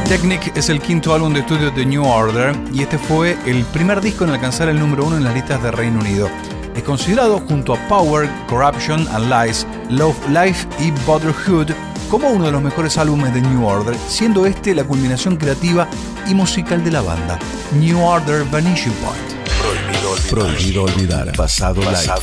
Technic es el quinto álbum de estudio de New Order y este fue el primer disco en alcanzar el número 1 en las listas de Reino Unido. Es considerado, junto a Power, Corruption and Lies, Love Life y Brotherhood, como uno de los mejores álbumes de New Order, siendo este la culminación creativa y musical de la banda. New Order Vanishing Point. Prohibido olvidar. Pasado live.